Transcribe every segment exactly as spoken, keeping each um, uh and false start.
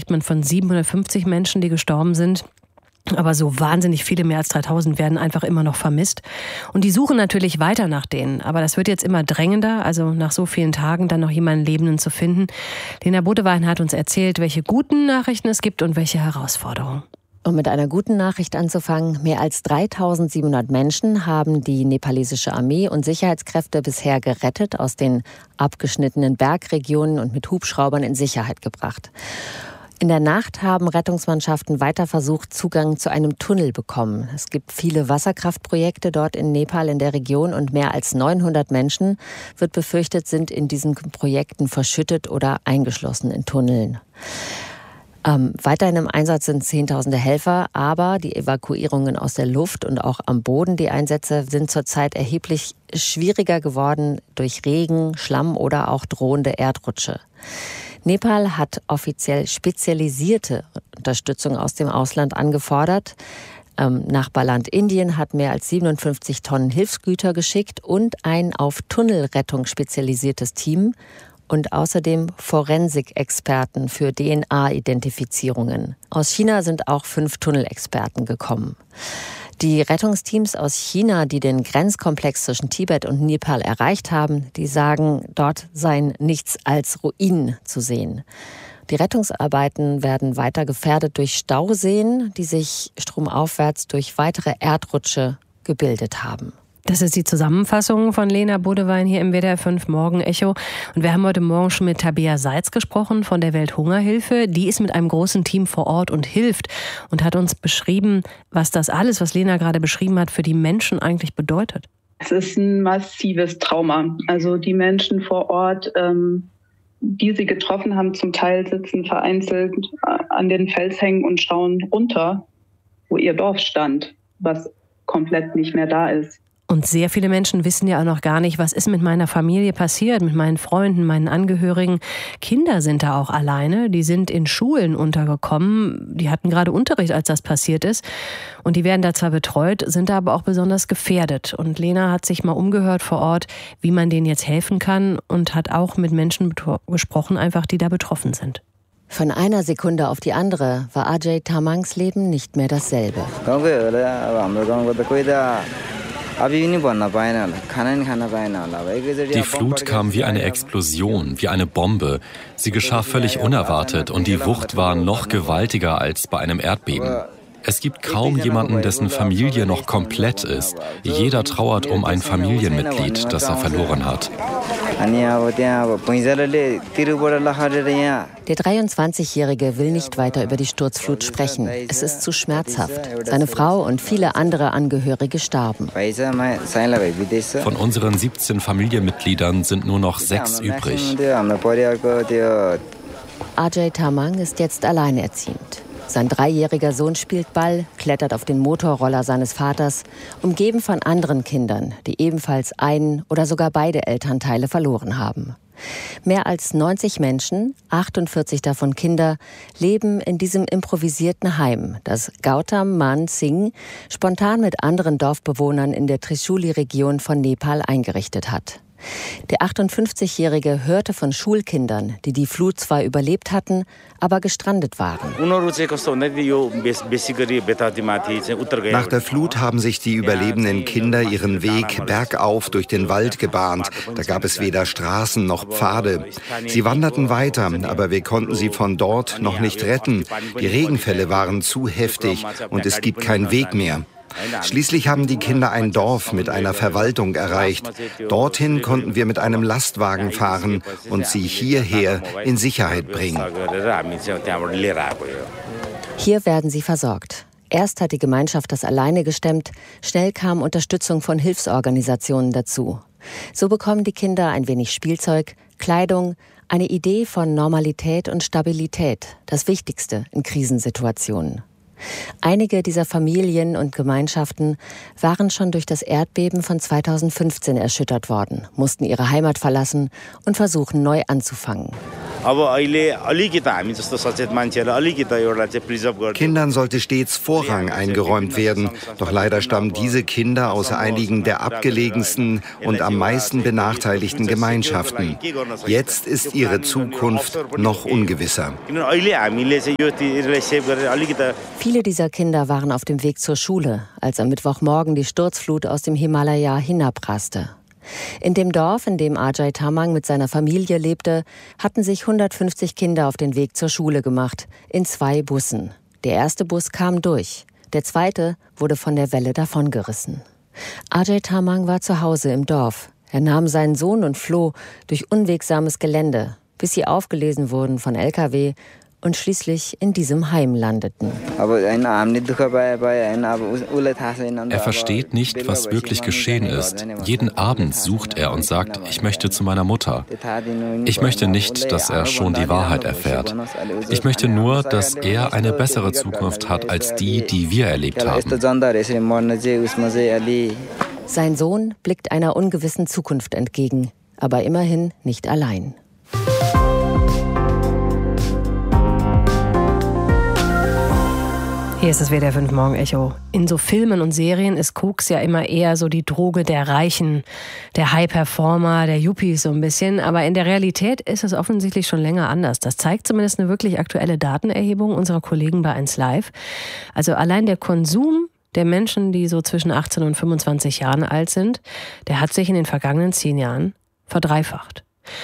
spricht man von siebenhundertfünfzig Menschen, die gestorben sind. Aber so wahnsinnig viele, mehr als dreitausend, werden einfach immer noch vermisst. Und die suchen natürlich weiter nach denen. Aber das wird jetzt immer drängender, also nach so vielen Tagen dann noch jemanden Lebenden zu finden. Lena Bodewein hat uns erzählt, welche guten Nachrichten es gibt und welche Herausforderungen. Um mit einer guten Nachricht anzufangen, mehr als dreitausendsiebenhundert Menschen haben die nepalesische Armee und Sicherheitskräfte bisher gerettet, aus den abgeschnittenen Bergregionen und mit Hubschraubern in Sicherheit gebracht. In der Nacht haben Rettungsmannschaften weiter versucht, Zugang zu einem Tunnel bekommen. Es gibt viele Wasserkraftprojekte dort in Nepal in der Region und mehr als neunhundert Menschen, wird befürchtet, sind in diesen Projekten verschüttet oder eingeschlossen in Tunneln. Ähm, weiterhin im Einsatz sind Zehntausende Helfer, aber die Evakuierungen aus der Luft und auch am Boden, die Einsätze, sind zurzeit erheblich schwieriger geworden durch Regen, Schlamm oder auch drohende Erdrutsche. Nepal hat offiziell spezialisierte Unterstützung aus dem Ausland angefordert. Ähm, Nachbarland Indien hat mehr als siebenundfünfzig Tonnen Hilfsgüter geschickt und ein auf Tunnelrettung spezialisiertes Team und außerdem Forensikexperten für D N A-Identifizierungen. Aus China sind auch fünf Tunnelexperten gekommen. Die Rettungsteams aus China, die den Grenzkomplex zwischen Tibet und Nepal erreicht haben, die sagen, dort seien nichts als Ruinen zu sehen. Die Rettungsarbeiten werden weiter gefährdet durch Stauseen, die sich stromaufwärts durch weitere Erdrutsche gebildet haben. Das ist die Zusammenfassung von Lena Bodewein hier im W D R fünf Morgen Echo. Und wir haben heute Morgen schon mit Tabea Seitz gesprochen von der Welthungerhilfe. Die ist mit einem großen Team vor Ort und hilft und hat uns beschrieben, was das alles, was Lena gerade beschrieben hat, für die Menschen eigentlich bedeutet. Es ist ein massives Trauma. Also die Menschen vor Ort, ähm, die sie getroffen haben, zum Teil sitzen vereinzelt an den Felshängen und schauen runter, wo ihr Dorf stand, was komplett nicht mehr da ist. Und sehr viele Menschen wissen ja auch noch gar nicht, was ist mit meiner Familie passiert, mit meinen Freunden, meinen Angehörigen. Kinder sind da auch alleine, die sind in Schulen untergekommen, die hatten gerade Unterricht, als das passiert ist. Und die werden da zwar betreut, sind da aber auch besonders gefährdet. Und Lena hat sich mal umgehört vor Ort, wie man denen jetzt helfen kann und hat auch mit Menschen gesprochen, einfach die da betroffen sind. Von einer Sekunde auf die andere war Ajay Tamangs Leben nicht mehr dasselbe. Die Flut kam wie eine Explosion, wie eine Bombe. Sie geschah völlig unerwartet und die Wucht war noch gewaltiger als bei einem Erdbeben. Es gibt kaum jemanden, dessen Familie noch komplett ist. Jeder trauert um ein Familienmitglied, das er verloren hat. Der dreiundzwanzigjährige will nicht weiter über die Sturzflut sprechen. Es ist zu schmerzhaft. Seine Frau und viele andere Angehörige starben. Von unseren siebzehn Familienmitgliedern sind nur noch sechs übrig. Ajay Tamang ist jetzt alleinerziehend. Sein dreijähriger Sohn spielt Ball, klettert auf den Motorroller seines Vaters, umgeben von anderen Kindern, die ebenfalls einen oder sogar beide Elternteile verloren haben. Mehr als neunzig Menschen, achtundvierzig davon Kinder, leben in diesem improvisierten Heim, das Gautam Man Singh spontan mit anderen Dorfbewohnern in der Trishuli-Region von Nepal eingerichtet hat. Der achtundfünfzigjährige hörte von Schulkindern, die die Flut zwar überlebt hatten, aber gestrandet waren. Nach der Flut haben sich die überlebenden Kinder ihren Weg bergauf durch den Wald gebahnt. Da gab es weder Straßen noch Pfade. Sie wanderten weiter, aber wir konnten sie von dort noch nicht retten. Die Regenfälle waren zu heftig und es gibt keinen Weg mehr. Schließlich haben die Kinder ein Dorf mit einer Verwaltung erreicht. Dorthin konnten wir mit einem Lastwagen fahren und sie hierher in Sicherheit bringen. Hier werden sie versorgt. Erst hat die Gemeinschaft das alleine gestemmt, schnell kam Unterstützung von Hilfsorganisationen dazu. So bekommen die Kinder ein wenig Spielzeug, Kleidung, eine Idee von Normalität und Stabilität, das Wichtigste in Krisensituationen. Einige dieser Familien und Gemeinschaften waren schon durch das Erdbeben von zweitausendfünfzehn erschüttert worden, mussten ihre Heimat verlassen und versuchen, neu anzufangen. Kindern sollte stets Vorrang eingeräumt werden. Doch leider stammen diese Kinder aus einigen der abgelegensten und am meisten benachteiligten Gemeinschaften. Jetzt ist ihre Zukunft noch ungewisser. Viele dieser Kinder waren auf dem Weg zur Schule, als am Mittwochmorgen die Sturzflut aus dem Himalaya hinabraste. In dem Dorf, in dem Ajay Tamang mit seiner Familie lebte, hatten sich hundertfünfzig Kinder auf den Weg zur Schule gemacht, in zwei Bussen. Der erste Bus kam durch, der zweite wurde von der Welle davongerissen. Ajay Tamang war zu Hause im Dorf. Er nahm seinen Sohn und floh durch unwegsames Gelände, bis sie aufgelesen wurden von L K W und schließlich in diesem Heim landeten. Er versteht nicht, was wirklich geschehen ist. Jeden Abend sucht er und sagt, ich möchte zu meiner Mutter. Ich möchte nicht, dass er schon die Wahrheit erfährt. Ich möchte nur, dass er eine bessere Zukunft hat als die, die wir erlebt haben. Sein Sohn blickt einer ungewissen Zukunft entgegen, aber immerhin nicht allein. Hier ist das W D R fünf Morgen-Echo. In so Filmen und Serien ist Koks ja immer eher so die Droge der Reichen, der High-Performer, der Yuppies so ein bisschen. Aber in der Realität ist es offensichtlich schon länger anders. Das zeigt zumindest eine wirklich aktuelle Datenerhebung unserer Kollegen bei eins Live. Also allein der Konsum der Menschen, die so zwischen achtzehn und fünfundzwanzig Jahren alt sind, der hat sich in den vergangenen zehn Jahren verdreifacht.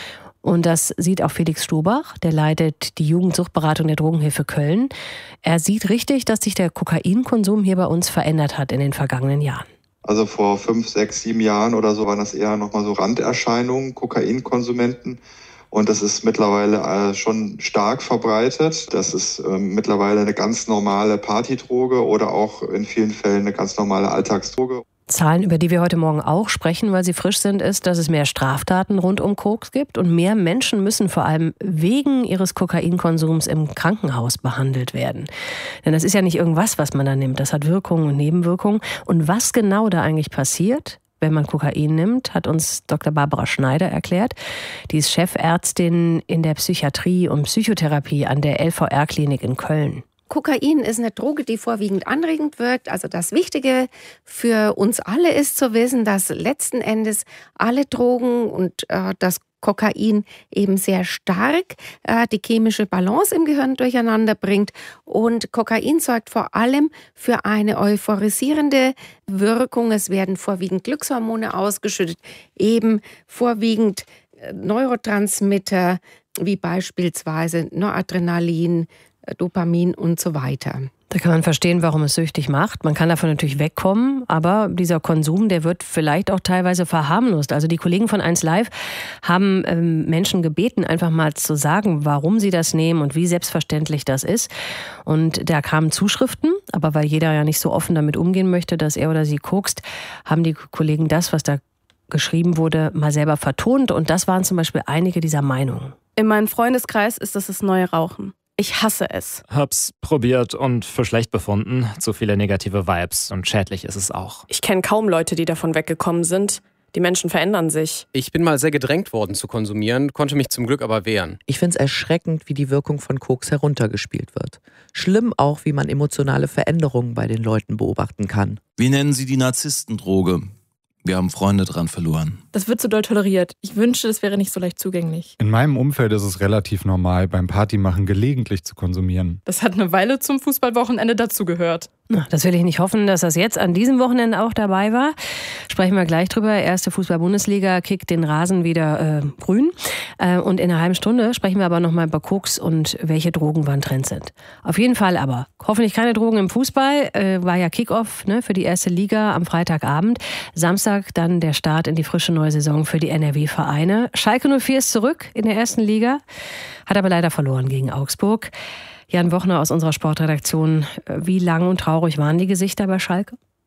Und das sieht auch Felix Stobach, der leitet die Jugendsuchtberatung der Drogenhilfe Köln. Er sieht richtig, dass sich der Kokainkonsum hier bei uns verändert hat in den vergangenen Jahren. Also vor fünf, sechs, sieben Jahren oder so waren das eher nochmal so Randerscheinungen, Kokainkonsumenten. Und das ist mittlerweile äh, schon stark verbreitet. Das ist äh, mittlerweile eine ganz normale Partydroge oder auch in vielen Fällen eine ganz normale Alltagsdroge. Zahlen, über die wir heute Morgen auch sprechen, weil sie frisch sind, ist, dass es mehr Straftaten rund um Koks gibt und mehr Menschen müssen vor allem wegen ihres Kokainkonsums im Krankenhaus behandelt werden. Denn das ist ja nicht irgendwas, was man da nimmt. Das hat Wirkungen und Nebenwirkungen. Und was genau da eigentlich passiert, wenn man Kokain nimmt, hat uns Doktor Barbara Schneider erklärt. Die ist Chefärztin in der Psychiatrie und Psychotherapie an der L V R-Klinik in Köln. Kokain ist eine Droge, die vorwiegend anregend wirkt. Also das Wichtige für uns alle ist zu wissen, dass letzten Endes alle Drogen und äh, das Kokain eben sehr stark äh, die chemische Balance im Gehirn durcheinander bringt. Und Kokain sorgt vor allem für eine euphorisierende Wirkung. Es werden vorwiegend Glückshormone ausgeschüttet, eben vorwiegend äh, Neurotransmitter wie beispielsweise Noradrenalin, Dopamin und so weiter. Da kann man verstehen, warum es süchtig macht. Man kann davon natürlich wegkommen, aber dieser Konsum, der wird vielleicht auch teilweise verharmlost. Also die Kollegen von eins Live haben ähm, Menschen gebeten, einfach mal zu sagen, warum sie das nehmen und wie selbstverständlich das ist. Und da kamen Zuschriften, aber weil jeder ja nicht so offen damit umgehen möchte, dass er oder sie kokst, haben die Kollegen das, was da geschrieben wurde, mal selber vertont. Und das waren zum Beispiel einige dieser Meinungen. In meinem Freundeskreis ist das das neue Rauchen. Ich hasse es. Hab's probiert und für schlecht befunden. Zu viele negative Vibes und schädlich ist es auch. Ich kenne kaum Leute, die davon weggekommen sind. Die Menschen verändern sich. Ich bin mal sehr gedrängt worden zu konsumieren, konnte mich zum Glück aber wehren. Ich find's erschreckend, wie die Wirkung von Koks heruntergespielt wird. Schlimm auch, wie man emotionale Veränderungen bei den Leuten beobachten kann. Wir nennen sie die Narzisstendroge. Wir haben Freunde dran verloren. Das wird so doll toleriert. Ich wünschte, es wäre nicht so leicht zugänglich. In meinem Umfeld ist es relativ normal, beim Partymachen gelegentlich zu konsumieren. Das hat eine Weile zum Fußballwochenende dazugehört. Das will ich nicht hoffen, dass das jetzt an diesem Wochenende auch dabei war. Sprechen wir gleich drüber. Erste Fußball-Bundesliga kickt den Rasen wieder äh, grün. Äh, und in einer halben Stunde sprechen wir aber nochmal über Koks und welche Drogen wann Trend sind. Auf jeden Fall aber hoffentlich keine Drogen im Fußball. Äh, war ja Kickoff ne, für die erste Liga am Freitagabend. Samstag dann der Start in die frische neue Saison für die N R W-Vereine. Schalke null vier ist zurück in der ersten Liga, hat aber leider verloren gegen Augsburg. Jan Wochner aus unserer Sportredaktion, wie lang und traurig waren die Gesichter bei Schalke?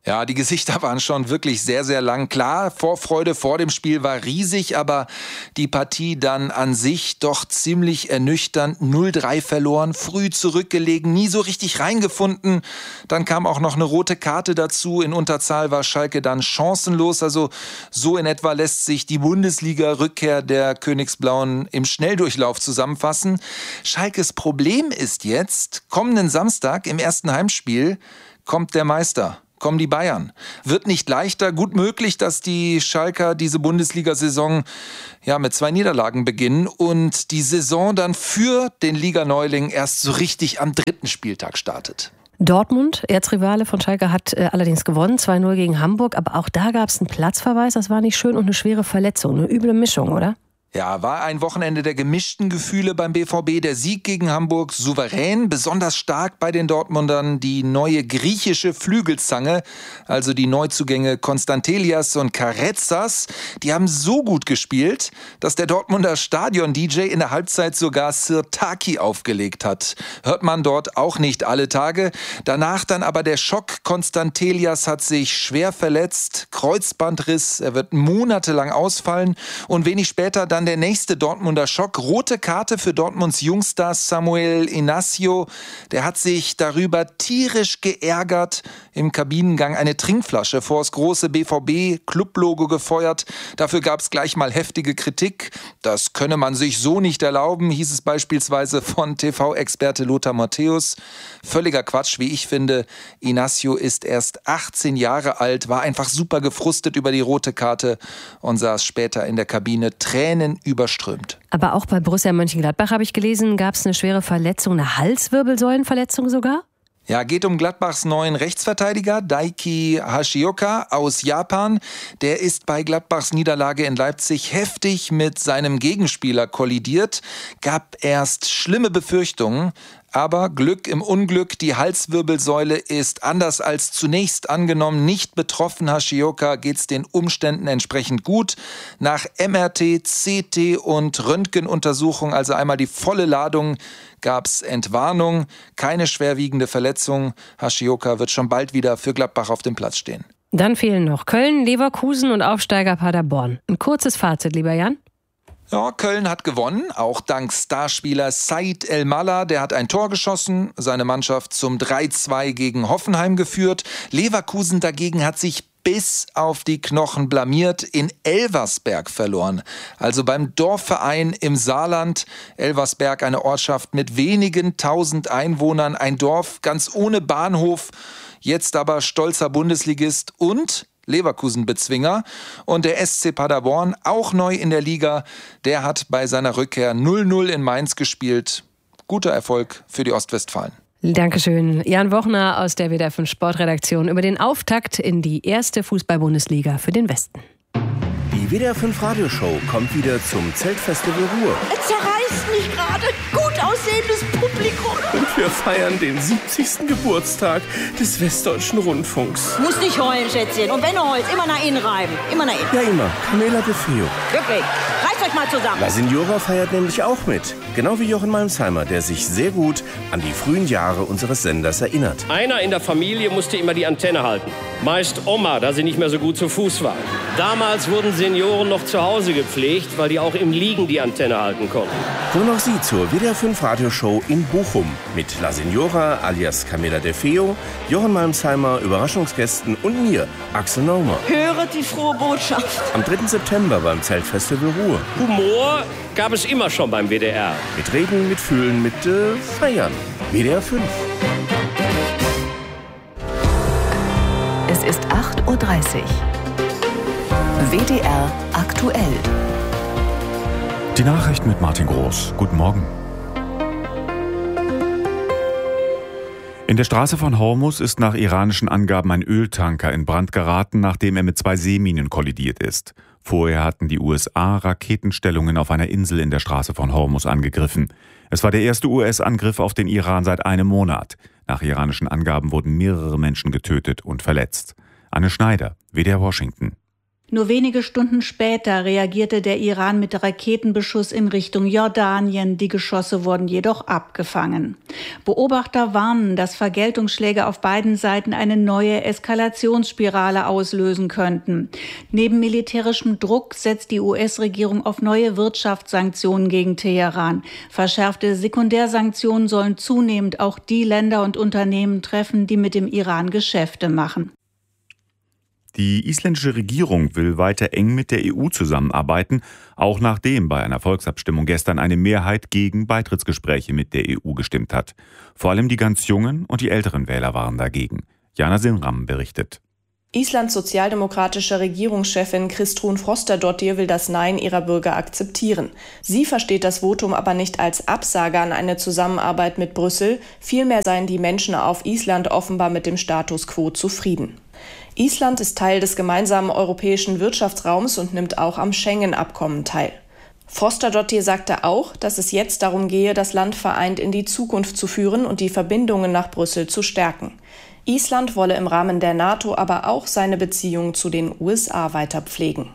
Ja, die Gesichter waren schon wirklich sehr, sehr lang. Klar, Vorfreude vor dem Spiel war riesig, aber die Partie dann an sich doch ziemlich ernüchternd. null drei verloren, früh zurückgelegen, nie so richtig reingefunden. Dann kam auch noch eine rote Karte dazu. In Unterzahl war Schalke dann chancenlos. Also so in etwa lässt sich die Bundesliga-Rückkehr der Königsblauen im Schnelldurchlauf zusammenfassen. Schalkes Problem ist jetzt, kommenden Samstag im ersten Heimspiel kommt der Meister. Kommen die Bayern. Wird nicht leichter. Gut möglich, dass die Schalker diese Bundesliga-Saison ja, mit zwei Niederlagen beginnen und die Saison dann für den Liganeuling erst so richtig am dritten Spieltag startet. Dortmund, Erzrivale von Schalke, hat äh, allerdings gewonnen, zwei null gegen Hamburg. Aber auch da gab es einen Platzverweis. Das war nicht schön und eine schwere Verletzung. Eine üble Mischung, oder? Ja, war ein Wochenende der gemischten Gefühle beim B V B. Der Sieg gegen Hamburg souverän, besonders stark bei den Dortmundern die neue griechische Flügelzange, also die Neuzugänge Konstantelias und Karetsas. Die haben so gut gespielt, dass der Dortmunder Stadion-D J in der Halbzeit sogar Sirtaki aufgelegt hat. Hört man dort auch nicht alle Tage. Danach dann aber der Schock. Konstantelias hat sich schwer verletzt, Kreuzbandriss, er wird monatelang ausfallen und wenig später dann Dann der nächste Dortmunder Schock. Rote Karte für Dortmunds Jungstar Samuel Inácio. Der hat sich darüber tierisch geärgert. Im Kabinengang eine Trinkflasche vor das große B V B-Clublogo gefeuert. Dafür gab es gleich mal heftige Kritik. Das könne man sich so nicht erlauben, hieß es beispielsweise von T V-Experte Lothar Matthäus. Völliger Quatsch, wie ich finde. Inácio ist erst achtzehn Jahre alt, war einfach super gefrustet über die rote Karte und saß später in der Kabine Tränen überströmt. Aber auch bei Borussia Mönchengladbach, habe ich gelesen, gab es eine schwere Verletzung, eine Halswirbelsäulenverletzung sogar? Ja, geht um Gladbachs neuen Rechtsverteidiger Daiki Hashioka aus Japan. Der ist bei Gladbachs Niederlage in Leipzig heftig mit seinem Gegenspieler kollidiert. Gab erst schlimme Befürchtungen. Aber Glück im Unglück, die Halswirbelsäule ist anders als zunächst angenommen nicht betroffen. Hashioka geht's den Umständen entsprechend gut. Nach M R T, C T und Röntgenuntersuchung, also einmal die volle Ladung, gab's Entwarnung. Keine schwerwiegende Verletzung. Hashioka wird schon bald wieder für Gladbach auf dem Platz stehen. Dann fehlen noch Köln, Leverkusen und Aufsteiger Paderborn. Ein kurzes Fazit, lieber Jan. Ja, Köln hat gewonnen, auch dank Starspieler Said El-Mallah. Der hat ein Tor geschossen, seine Mannschaft zum drei zwei gegen Hoffenheim geführt. Leverkusen dagegen hat sich bis auf die Knochen blamiert, in Elversberg verloren. Also beim Dorfverein im Saarland. Elversberg, eine Ortschaft mit wenigen tausend Einwohnern, ein Dorf ganz ohne Bahnhof. Jetzt aber stolzer Bundesligist und Leverkusen-Bezwinger. Und der S C Paderborn, auch neu in der Liga, der hat bei seiner Rückkehr null null in Mainz gespielt. Guter Erfolg für die Ostwestfalen. Dankeschön. Jan Wochner aus der W D R fünf Sportredaktion über den Auftakt in die erste Fußball-Bundesliga für den Westen. Die W D R fünf Radioshow kommt wieder zum Zeltfestival Ruhr. Es zerreißt mich gerade. Gut aussehendes Publikum. Und wir feiern den siebzigsten Geburtstag des Westdeutschen Rundfunks. Muss nicht heulen, Schätzchen. Und wenn du heulst, immer nach innen reiben. Immer nach innen. Ja, immer. Camela de Feo. Wirklich. Reißt euch mal zusammen. La Signora feiert nämlich auch mit. Genau wie Jochen Malmsheimer, der sich sehr gut an die frühen Jahre unseres Senders erinnert. Einer in der Familie musste immer die Antenne halten. Meist Oma, da sie nicht mehr so gut zu Fuß war. Damals wurden Senioren noch zu Hause gepflegt, weil die auch im Liegen die Antenne halten konnten. Kommen auch Sie zur W D R fünf Radioshow in Bochum mit La Signora alias Camela de Feo, Jochen Malmsheimer, Überraschungsgästen und mir, Axel Naumer. Höret die frohe Botschaft. Am dritten September beim Zeltfestival Ruhr. Humor gab es immer schon beim W D R. Mit Reden, mit Fühlen, mit äh, Feiern. W D R fünf. Es ist acht Uhr dreißig. W D R aktuell. Die Nachrichten mit Martin Groß. Guten Morgen. In der Straße von Hormuz ist nach iranischen Angaben ein Öltanker in Brand geraten, nachdem er mit zwei Seeminen kollidiert ist. Vorher hatten die U S A Raketenstellungen auf einer Insel in der Straße von Hormuz angegriffen. Es war der erste U S-Angriff auf den Iran seit einem Monat. Nach iranischen Angaben wurden mehrere Menschen getötet und verletzt. Anne Schneider, W D R Washington. Nur wenige Stunden später reagierte der Iran mit Raketenbeschuss in Richtung Jordanien. Die Geschosse wurden jedoch abgefangen. Beobachter warnen, dass Vergeltungsschläge auf beiden Seiten eine neue Eskalationsspirale auslösen könnten. Neben militärischem Druck setzt die U S-Regierung auf neue Wirtschaftssanktionen gegen Teheran. Verschärfte Sekundärsanktionen sollen zunehmend auch die Länder und Unternehmen treffen, die mit dem Iran Geschäfte machen. Die isländische Regierung will weiter eng mit der E U zusammenarbeiten, auch nachdem bei einer Volksabstimmung gestern eine Mehrheit gegen Beitrittsgespräche mit der E U gestimmt hat. Vor allem die ganz jungen und die älteren Wähler waren dagegen. Jana Sinram berichtet. Islands sozialdemokratische Regierungschefin Kristrún Frostadóttir will das Nein ihrer Bürger akzeptieren. Sie versteht das Votum aber nicht als Absage an eine Zusammenarbeit mit Brüssel, vielmehr seien die Menschen auf Island offenbar mit dem Status quo zufrieden. Island ist Teil des gemeinsamen europäischen Wirtschaftsraums und nimmt auch am Schengen-Abkommen teil. Frostadóttir sagte auch, dass es jetzt darum gehe, das Land vereint in die Zukunft zu führen und die Verbindungen nach Brüssel zu stärken. Island wolle im Rahmen der NATO aber auch seine Beziehungen zu den U S A weiter pflegen.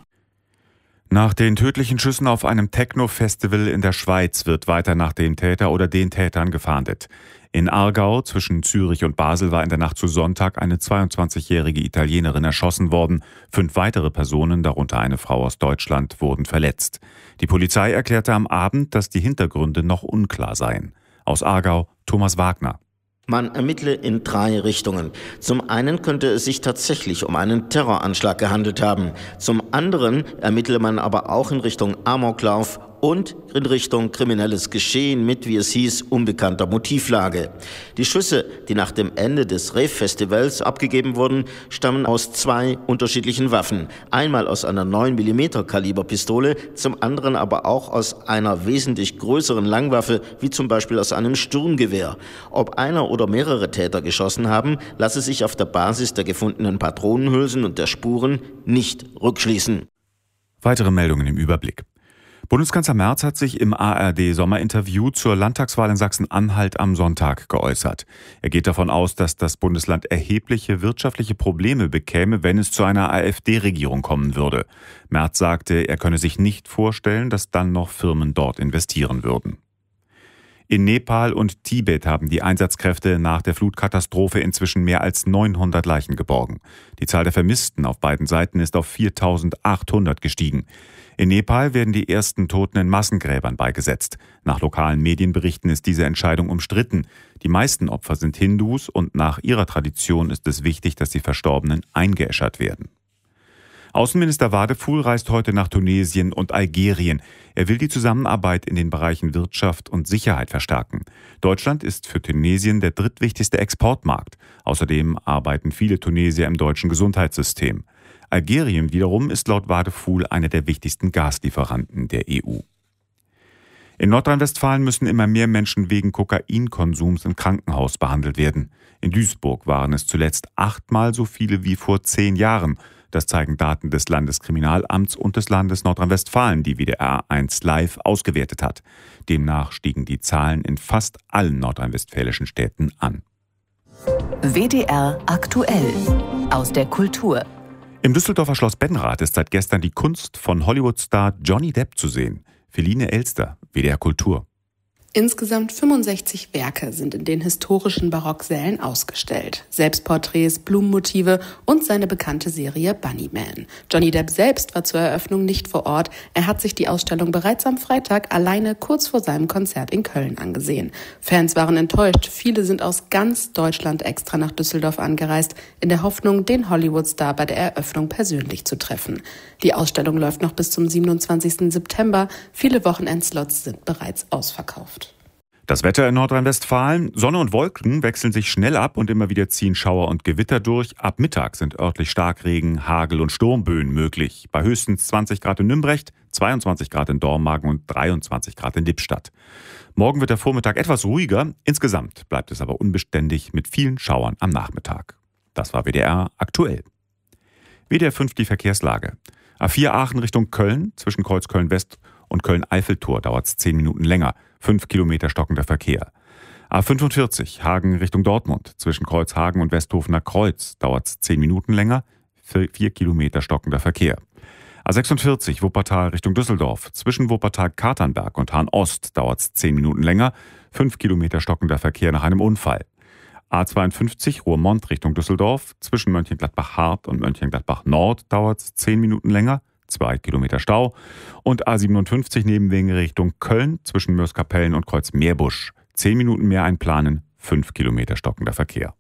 Nach den tödlichen Schüssen auf einem Techno-Festival in der Schweiz wird weiter nach dem Täter oder den Tätern gefahndet. In Aargau zwischen Zürich und Basel war in der Nacht zu Sonntag eine zweiundzwanzigjährige Italienerin erschossen worden. Fünf weitere Personen, darunter eine Frau aus Deutschland, wurden verletzt. Die Polizei erklärte am Abend, dass die Hintergründe noch unklar seien. Aus Aargau Thomas Wagner. Man ermittle in drei Richtungen. Zum einen könnte es sich tatsächlich um einen Terroranschlag gehandelt haben. Zum anderen ermittle man aber auch in Richtung Amoklauf und in Richtung kriminelles Geschehen mit, wie es hieß, unbekannter Motivlage. Die Schüsse, die nach dem Ende des Rave-Festivals abgegeben wurden, stammen aus zwei unterschiedlichen Waffen. Einmal aus einer neun Millimeter Kaliber Pistole, zum anderen aber auch aus einer wesentlich größeren Langwaffe, wie zum Beispiel aus einem Sturmgewehr. Ob einer oder mehrere Täter geschossen haben, lasse sich auf der Basis der gefundenen Patronenhülsen und der Spuren nicht rückschließen. Weitere Meldungen im Überblick. Bundeskanzler Merz hat sich im A R D-Sommerinterview zur Landtagswahl in Sachsen-Anhalt am Sonntag geäußert. Er geht davon aus, dass das Bundesland erhebliche wirtschaftliche Probleme bekäme, wenn es zu einer AfD-Regierung kommen würde. Merz sagte, er könne sich nicht vorstellen, dass dann noch Firmen dort investieren würden. In Nepal und Tibet haben die Einsatzkräfte nach der Flutkatastrophe inzwischen mehr als neunhundert Leichen geborgen. Die Zahl der Vermissten auf beiden Seiten ist auf viertausendachthundert gestiegen. In Nepal werden die ersten Toten in Massengräbern beigesetzt. Nach lokalen Medienberichten ist diese Entscheidung umstritten. Die meisten Opfer sind Hindus und nach ihrer Tradition ist es wichtig, dass die Verstorbenen eingeäschert werden. Außenminister Wadefuhl reist heute nach Tunesien und Algerien. Er will die Zusammenarbeit in den Bereichen Wirtschaft und Sicherheit verstärken. Deutschland ist für Tunesien der drittwichtigste Exportmarkt. Außerdem arbeiten viele Tunesier im deutschen Gesundheitssystem. Algerien wiederum ist laut Wadefuhl einer der wichtigsten Gaslieferanten der E U. In Nordrhein-Westfalen müssen immer mehr Menschen wegen Kokainkonsums im Krankenhaus behandelt werden. In Duisburg waren es zuletzt achtmal so viele wie vor zehn Jahren. Das zeigen Daten des Landeskriminalamts und des Landes Nordrhein-Westfalen, die W D R eins Live ausgewertet hat. Demnach stiegen die Zahlen in fast allen nordrhein-westfälischen Städten an. W D R aktuell aus der Kultur. Im Düsseldorfer Schloss Benrath ist seit gestern die Kunst von Hollywood-Star Johnny Depp zu sehen. Feline Elster, W D R Kultur. Insgesamt fünfundsechzig Werke sind in den historischen Barocksälen ausgestellt. Selbstporträts, Blumenmotive und seine bekannte Serie Bunnyman. Johnny Depp selbst war zur Eröffnung nicht vor Ort. Er hat sich die Ausstellung bereits am Freitag alleine kurz vor seinem Konzert in Köln angesehen. Fans waren enttäuscht. Viele sind aus ganz Deutschland extra nach Düsseldorf angereist, in der Hoffnung, den Hollywood-Star bei der Eröffnung persönlich zu treffen. Die Ausstellung läuft noch bis zum siebenundzwanzigsten September. Viele Wochenendslots sind bereits ausverkauft. Das Wetter in Nordrhein-Westfalen. Sonne und Wolken wechseln sich schnell ab und immer wieder ziehen Schauer und Gewitter durch. Ab Mittag sind örtlich Starkregen, Hagel und Sturmböen möglich. Bei höchstens zwanzig Grad in Nümbrecht, zweiundzwanzig Grad in Dormagen und dreiundzwanzig Grad in Lippstadt. Morgen wird der Vormittag etwas ruhiger. Insgesamt bleibt es aber unbeständig mit vielen Schauern am Nachmittag. Das war W D R aktuell. W D R fünf die Verkehrslage. A vier Aachen Richtung Köln, zwischen Kreuz Köln-West und Köln-Eiffeltor dauert es zehn Minuten länger. fünf Kilometer stockender Verkehr. A fünfundvierzig Hagen Richtung Dortmund, zwischen Kreuzhagen und Westhofener Kreuz dauert es zehn Minuten länger. vier Kilometer stockender Verkehr. A sechsundvierzig Wuppertal Richtung Düsseldorf. Zwischen Wuppertal-Katernberg und Hahn-Ost dauert es zehn Minuten länger. Fünf Kilometer stockender Verkehr nach einem Unfall. A zweiundfünfzig Roermond Richtung Düsseldorf. Zwischen Mönchengladbach-Hart und Mönchengladbach-Nord dauert es zehn Minuten länger. Zwei Kilometer Stau. Und A siebenundfünfzig Nebenwege Richtung Köln zwischen Mörs-Kapellen und Kreuz-Meerbusch. Zehn Minuten mehr einplanen. Fünf Kilometer stockender Verkehr.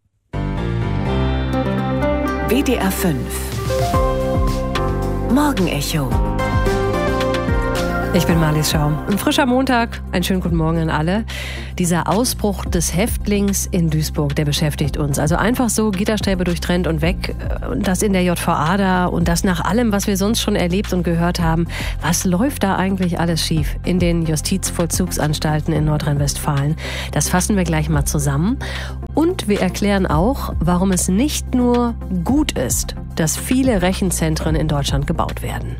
W D R fünf Morgenecho. Ich bin Marlies Schaum. Ein frischer Montag. Einen schönen guten Morgen an alle. Dieser Ausbruch des Häftlings in Duisburg, der beschäftigt uns. Also einfach so Gitterstäbe durchtrennt und weg. Und das in der J V A da und das nach allem, was wir sonst schon erlebt und gehört haben. Was läuft da eigentlich alles schief in den Justizvollzugsanstalten in Nordrhein-Westfalen? Das fassen wir gleich mal zusammen. Und wir erklären auch, warum es nicht nur gut ist, dass viele Rechenzentren in Deutschland gebaut werden.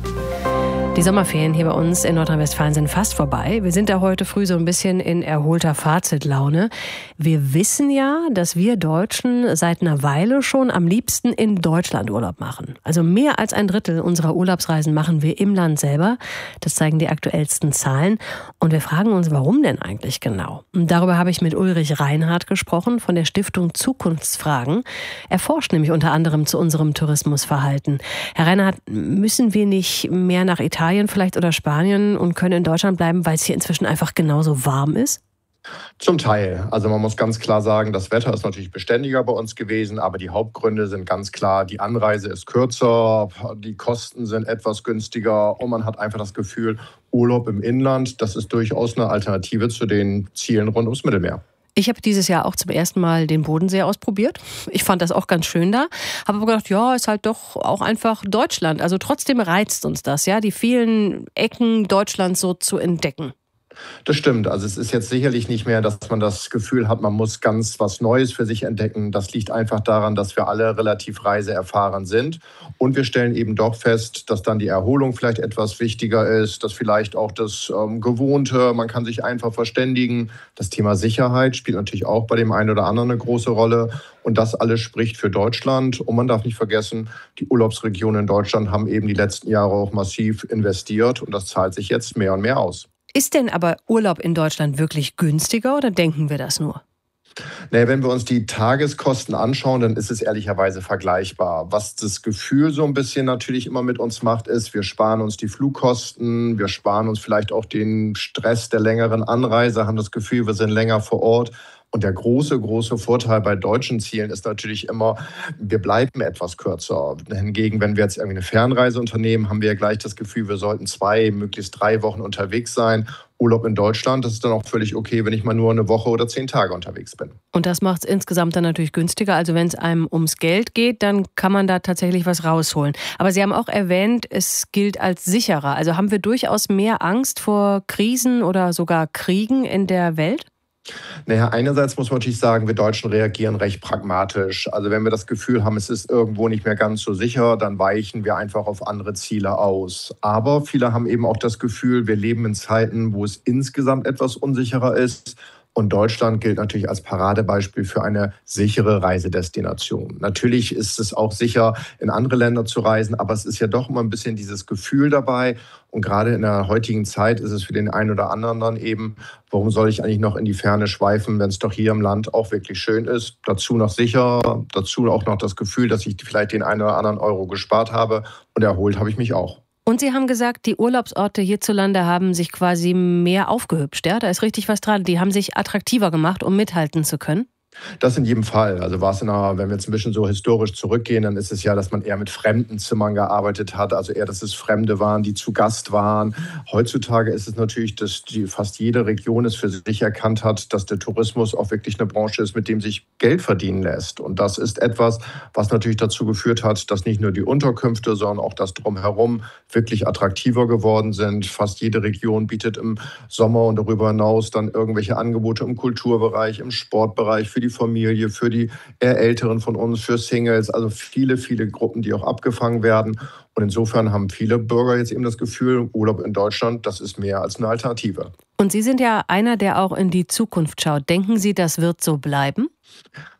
Die Sommerferien hier bei uns in Nordrhein-Westfalen sind fast vorbei. Wir sind da heute früh so ein bisschen in erholter Fazitlaune. Wir wissen ja, dass wir Deutschen seit einer Weile schon am liebsten in Deutschland Urlaub machen. Also mehr als ein Drittel unserer Urlaubsreisen machen wir im Land selber. Das zeigen die aktuellsten Zahlen. Und wir fragen uns, warum denn eigentlich genau? Und darüber habe ich mit Ulrich Reinhardt gesprochen von der Stiftung Zukunftsfragen. Er forscht nämlich unter anderem zu unserem Tourismusverhalten. Herr Reinhardt, müssen wir nicht mehr nach Italien vielleicht oder Spanien und können in Deutschland bleiben, weil es hier inzwischen einfach genauso warm ist? Zum Teil. Also man muss ganz klar sagen, das Wetter ist natürlich beständiger bei uns gewesen, aber die Hauptgründe sind ganz klar, die Anreise ist kürzer, die Kosten sind etwas günstiger und man hat einfach das Gefühl, Urlaub im Inland, das ist durchaus eine Alternative zu den Zielen rund ums Mittelmeer. Ich habe dieses Jahr auch zum ersten Mal den Bodensee ausprobiert. Ich fand das auch ganz schön da. Habe aber gedacht, ja, ist halt doch auch einfach Deutschland. Also trotzdem reizt uns das, ja, die vielen Ecken Deutschlands so zu entdecken. Das stimmt. Also es ist jetzt sicherlich nicht mehr, dass man das Gefühl hat, man muss ganz was Neues für sich entdecken. Das liegt einfach daran, dass wir alle relativ reiseerfahren sind. Und wir stellen eben doch fest, dass dann die Erholung vielleicht etwas wichtiger ist, dass vielleicht auch das ähm, Gewohnte, man kann sich einfach verständigen. Das Thema Sicherheit spielt natürlich auch bei dem einen oder anderen eine große Rolle. Und das alles spricht für Deutschland. Und man darf nicht vergessen, die Urlaubsregionen in Deutschland haben eben die letzten Jahre auch massiv investiert. Und das zahlt sich jetzt mehr und mehr aus. Ist denn aber Urlaub in Deutschland wirklich günstiger oder denken wir das nur? Naja, wenn wir uns die Tageskosten anschauen, dann ist es ehrlicherweise vergleichbar. Was das Gefühl so ein bisschen natürlich immer mit uns macht, ist, wir sparen uns die Flugkosten, wir sparen uns vielleicht auch den Stress der längeren Anreise, haben das Gefühl, wir sind länger vor Ort. Und der große, große Vorteil bei deutschen Zielen ist natürlich immer, wir bleiben etwas kürzer. Hingegen, wenn wir jetzt irgendwie eine Fernreise unternehmen, haben wir ja gleich das Gefühl, wir sollten zwei, möglichst drei Wochen unterwegs sein. Urlaub in Deutschland, das ist dann auch völlig okay, wenn ich mal nur eine Woche oder zehn Tage unterwegs bin. Und das macht es insgesamt dann natürlich günstiger. Also wenn es einem ums Geld geht, dann kann man da tatsächlich was rausholen. Aber Sie haben auch erwähnt, es gilt als sicherer. Also haben wir durchaus mehr Angst vor Krisen oder sogar Kriegen in der Welt? Naja, einerseits muss man natürlich sagen, wir Deutschen reagieren recht pragmatisch. Also wenn wir das Gefühl haben, es ist irgendwo nicht mehr ganz so sicher, dann weichen wir einfach auf andere Ziele aus. Aber viele haben eben auch das Gefühl, wir leben in Zeiten, wo es insgesamt etwas unsicherer ist. Und Deutschland gilt natürlich als Paradebeispiel für eine sichere Reisedestination. Natürlich ist es auch sicher, in andere Länder zu reisen, aber es ist ja doch immer ein bisschen dieses Gefühl dabei. Und gerade in der heutigen Zeit ist es für den einen oder anderen dann eben, warum soll ich eigentlich noch in die Ferne schweifen, wenn es doch hier im Land auch wirklich schön ist. Dazu noch sicher, dazu auch noch das Gefühl, dass ich vielleicht den einen oder anderen Euro gespart habe. Und erholt habe ich mich auch. Und Sie haben gesagt, die Urlaubsorte hierzulande haben sich quasi mehr aufgehübscht. Ja? Da ist richtig was dran. Die haben sich attraktiver gemacht, um mithalten zu können. Das in jedem Fall. Also war es in einer, wenn wir jetzt ein bisschen so historisch zurückgehen, dann ist es ja, dass man eher mit fremden Zimmern gearbeitet hat, also eher, dass es Fremde waren, die zu Gast waren. Heutzutage ist es natürlich, dass die, fast jede Region es für sich erkannt hat, dass der Tourismus auch wirklich eine Branche ist, mit dem sich Geld verdienen lässt. Und das ist etwas, was natürlich dazu geführt hat, dass nicht nur die Unterkünfte, sondern auch das Drumherum wirklich attraktiver geworden sind. Fast jede Region bietet im Sommer und darüber hinaus dann irgendwelche Angebote im Kulturbereich, im Sportbereich, für die Familie, für die eher Älteren von uns, für Singles, also viele, viele Gruppen, die auch abgefangen werden. Und insofern haben viele Bürger jetzt eben das Gefühl, Urlaub in Deutschland, das ist mehr als eine Alternative. Und Sie sind ja einer, der auch in die Zukunft schaut. Denken Sie, das wird so bleiben?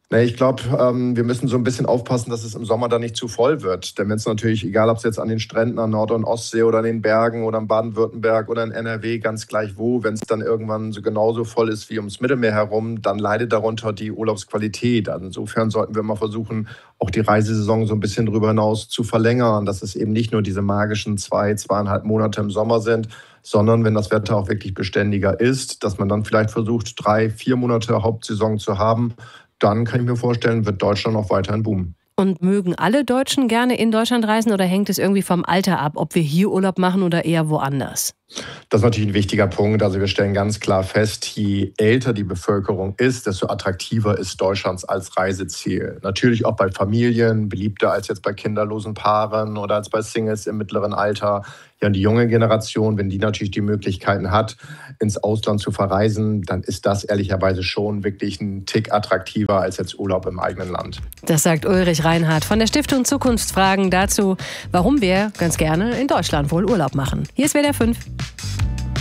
Ich glaube, wir müssen so ein bisschen aufpassen, dass es im Sommer dann nicht zu voll wird. Denn wenn es natürlich, egal ob es jetzt an den Stränden an Nord- und Ostsee oder in den Bergen oder in Baden-Württemberg oder in N R W, ganz gleich wo, wenn es dann irgendwann so genauso voll ist wie ums Mittelmeer herum, dann leidet darunter die Urlaubsqualität. Also insofern sollten wir mal versuchen, auch die Reisesaison so ein bisschen darüber hinaus zu verlängern, dass es eben nicht nur diese magischen zwei, zweieinhalb Monate im Sommer sind, sondern wenn das Wetter auch wirklich beständiger ist, dass man dann vielleicht versucht, drei, vier Monate Hauptsaison zu haben. Dann kann ich mir vorstellen, wird Deutschland auch weiterhin boomen. Und mögen alle Deutschen gerne in Deutschland reisen oder hängt es irgendwie vom Alter ab, ob wir hier Urlaub machen oder eher woanders? Das ist natürlich ein wichtiger Punkt. Also wir stellen ganz klar fest, je älter die Bevölkerung ist, desto attraktiver ist Deutschland als Reiseziel. Natürlich auch bei Familien, beliebter als jetzt bei kinderlosen Paaren oder als bei Singles im mittleren Alter. Ja, und die junge Generation, wenn die natürlich die Möglichkeiten hat, ins Ausland zu verreisen, dann ist das ehrlicherweise schon wirklich ein Tick attraktiver als jetzt Urlaub im eigenen Land. Das sagt Ulrich Reinhardt von der Stiftung Zukunftsfragen dazu, warum wir ganz gerne in Deutschland wohl Urlaub machen. Hier ist W D R fünf.